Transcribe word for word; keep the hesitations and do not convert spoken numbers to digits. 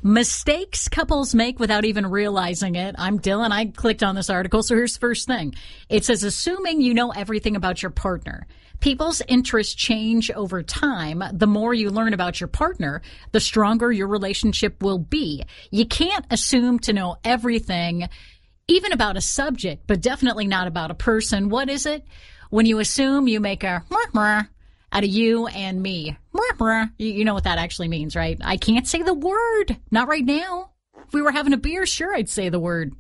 Mistakes couples make without even realizing it. I'm Dylan. I clicked on this article. So here's the first thing. It says, assuming you know everything about your partner. People's interests change over time. The more you learn about your partner, the stronger your relationship will be. You can't assume to know everything, even about a subject, but definitely not about a person. What is it? When you assume, you make a out of you and me. You know what that actually means, right? I can't say the word. Not right now. If we were having a beer, sure, I'd say the word.